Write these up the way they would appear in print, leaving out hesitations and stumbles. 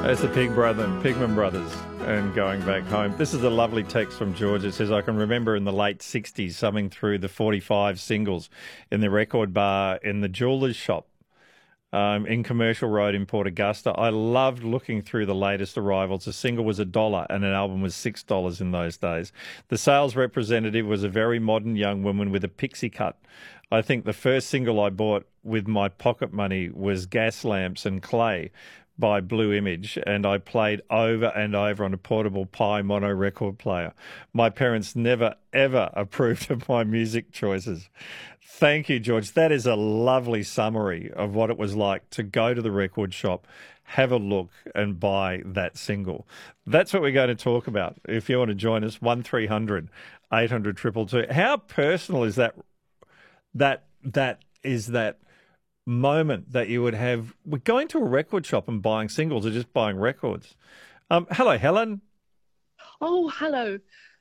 That's the Pigman Brothers, and Going Back Home. This is a lovely text from George. It says, I can remember in the late 60s summing through the 45 singles in the record bar in the jeweller's shop in Commercial Road in Port Augusta. I loved looking through the latest arrivals. A single was $1 and an album was $6 in those days. The sales representative was a very modern young woman with a pixie cut. I think the first single I bought with my pocket money was Gas Lamps and Clay by Blue Image, and I played over and over on a portable Pi mono record player. My parents never, ever approved of my music choices. Thank you, George. That is a lovely summary of what it was like to go to the record shop, have a look and buy that single. That's what we're going to talk about. If you want to join us, 1300 800 222. How personal is that moment that you would have with going to a record shop and buying singles or just buying records? Hello, Helen. Oh, hello.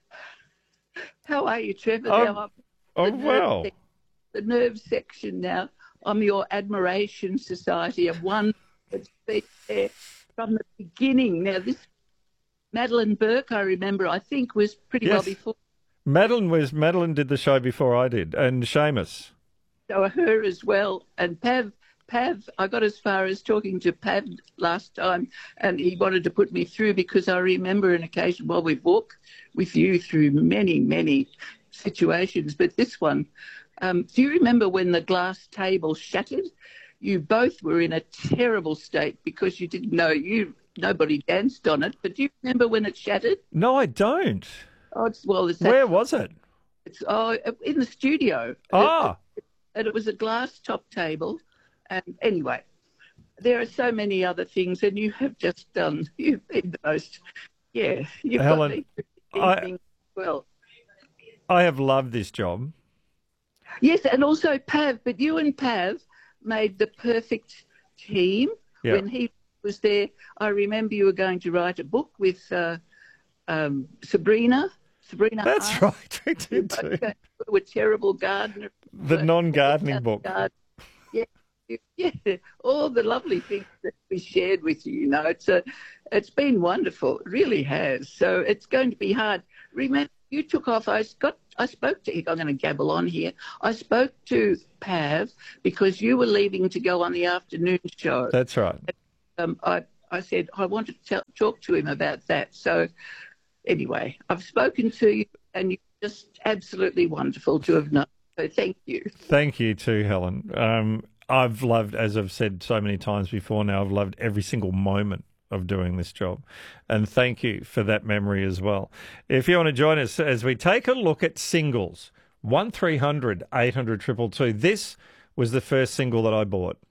How are you, Trevor? Well. The nerve section now. I'm your admiration society of one that's been there from the beginning. Now, this Madeline Burke, I remember, I think was pretty well before. Madeline did the show before I did, and Seamus. So her as well, and Pav, I got as far as talking to Pav last time, and he wanted to put me through because I remember an occasion, well, we've walked with you through many, many situations, but this one, do you remember when the glass table shattered? You both were in a terrible state because you didn't know, nobody danced on it, but do you remember when it shattered? No, I don't. Where was it? It's in the studio. And it was a glass top table. And anyway, there are so many other things, and you have just done, you've been the most, you've Helen, got the well. I have loved this job. Yes, and also Pav, but you and Pav made the perfect team. Yeah. When he was there. I remember you were going to write a book with Sabrina. That's right, we did too. We're terrible gardener. The non-gardening book. Yeah, all the lovely things that we shared with you. It's been wonderful. It really has. So it's going to be hard. Remember, you took off. I spoke to. I'm going to gabble on here. I spoke to Pav because you were leaving to go on the afternoon show. That's right. I said I wanted to talk to him about that. So anyway, I've spoken to you, and you're just absolutely wonderful to have known. So thank you. Thank you too, Helen. I've loved, as I've said so many times before now, I've loved every single moment of doing this job. And thank you for that memory as well. If you want to join us as we take a look at singles, 1300 800 222. This was the first single that I bought.